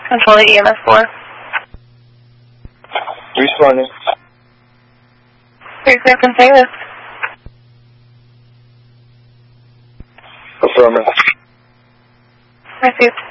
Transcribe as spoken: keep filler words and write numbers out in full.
Control the E M S four. Responding. Please clear from Saint Louis. Affirmative. Received.